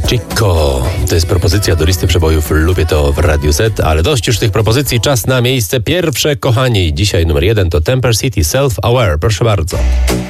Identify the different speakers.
Speaker 1: Chico, to jest propozycja do listy przebojów Lubię to w Radiu Z, ale dość już tych propozycji, czas na miejsce pierwsze, kochani. Dzisiaj numer 1 to Temper City, Self Aware, proszę bardzo.